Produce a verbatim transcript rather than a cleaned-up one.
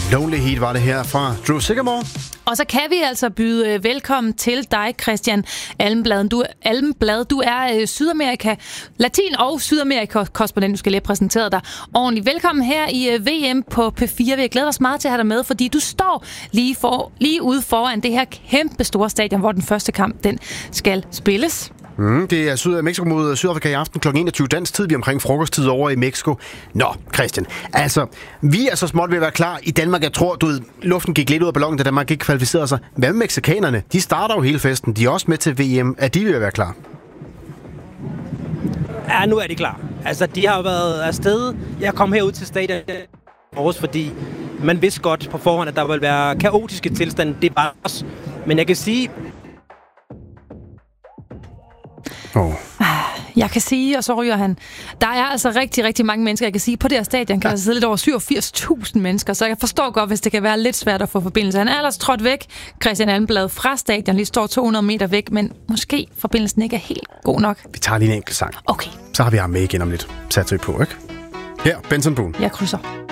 Lonely Heat var det her fra Drew Sycamore. Og så kan vi altså byde velkommen til dig, Christian Almblad. Du, Almblad, du er øh, Sydamerika, Latin- og Sydamerika-korrespondent. Du skal lige have præsenteret dig ordentligt. Velkommen her i øh, V M på P fire. Vi glæder os meget til at have dig med, fordi du står lige, for, lige ude foran det her kæmpe store stadion, hvor den første kamp den skal spilles. Mm, det er Syd- Mexico mod Sydafrika i aften klokken enogtyve dansk tid. Vi er omkring frokosttid over i Mexico. Nå, Christian, altså, vi er så småt ved at være klar i Danmark. Jeg tror, du ved, luften gik lidt ud af ballonen, da Danmark ikke kvalificerede sig. Hvad med mexikanerne? De starter jo hele festen. De er også med til V M. Er de ved at være klar? Ja, nu er de klar. Altså, de har været afsted. Jeg kom herud til stadion også, fordi man vidste godt på forhånd, at der ville være kaotiske tilstande. Det var også. Men jeg kan sige... Oh. Jeg kan sige, og så ryger han. Der er altså rigtig, rigtig mange mennesker. Jeg kan sige, på det her stadion kan der sidde lidt over syvogfirs tusind mennesker, så jeg forstår godt, hvis det kan være lidt svært at få forbindelse. Han er ellers trådt væk, Christian Almblad, fra stadion. Lige står to hundrede meter væk, men måske forbindelsen ikke er helt god nok. Vi tager lige en enkelt sang. Okay. Så har vi ham med igen om lidt. Sat på, ikke? Her, Benson Boone. Jeg krydser.